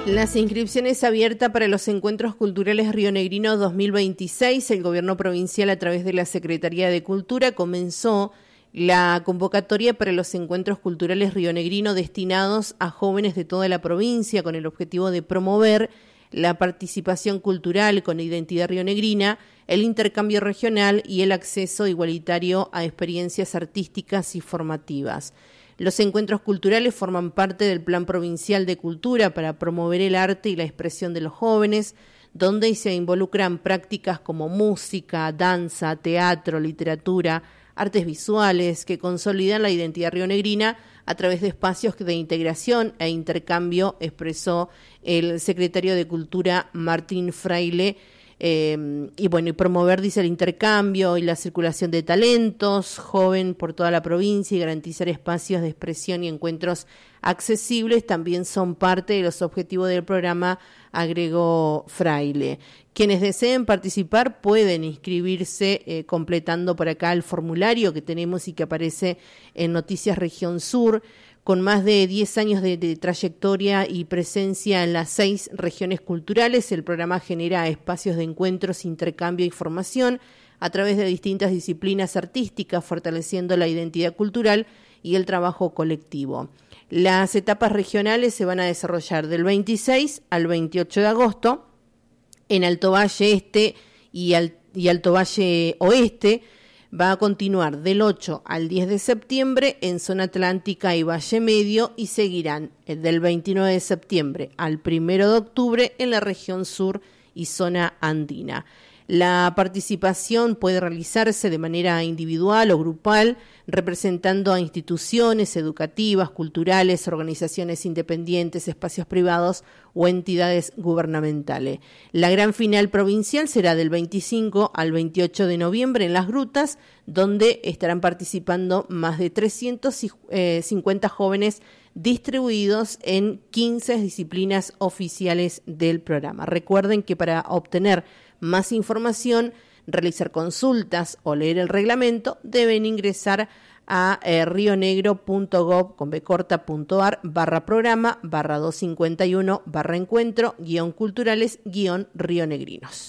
Las inscripciones abiertas para los Encuentros Culturales Rionegrinos 2026. El Gobierno Provincial, a través de la Secretaría de Cultura, comenzó la convocatoria para los Encuentros Culturales Rionegrinos destinados a jóvenes de toda la provincia, con el objetivo de promover la participación cultural con identidad rionegrina, el intercambio regional y el acceso igualitario a experiencias artísticas y formativas. Los encuentros culturales forman parte del Plan Provincial de Cultura para promover el arte y la expresión de los jóvenes, donde se involucran prácticas como música, danza, teatro, literatura, artes visuales, que consolidan la identidad rionegrina a través de espacios de integración e intercambio, expresó el secretario de Cultura, Martín Fraile. Y promover, dice, el intercambio y la circulación de talentos joven por toda la provincia y garantizar espacios de expresión y encuentros accesibles también son parte de los objetivos del programa, agregó Fraile. Quienes deseen participar pueden inscribirse completando por acá el formulario que tenemos y que aparece en Noticias Región Sur. Con más de 10 años de trayectoria y presencia en las 6 regiones culturales, el programa genera espacios de encuentros, intercambio y formación a través de distintas disciplinas artísticas, fortaleciendo la identidad cultural y el trabajo colectivo. Las etapas regionales se van a desarrollar del 26 al 28 de agosto en Alto Valle Este y Alto Valle Oeste. Va a continuar del 8 al 10 de septiembre en Zona Atlántica y Valle Medio y seguirán del 29 de septiembre al 1 de octubre en la región sur y zona andina. La participación puede realizarse de manera individual o grupal, representando a instituciones educativas, culturales, organizaciones independientes, espacios privados o entidades gubernamentales. La gran final provincial será del 25 al 28 de noviembre en Las Grutas, donde estarán participando más de 350 jóvenes distribuidos en 15 disciplinas oficiales del programa. Recuerden que para obtener más información, realizar consultas o leer el reglamento, deben ingresar a rionegro.gov.ar/programa/251/encuentro-culturales-rionegrinos.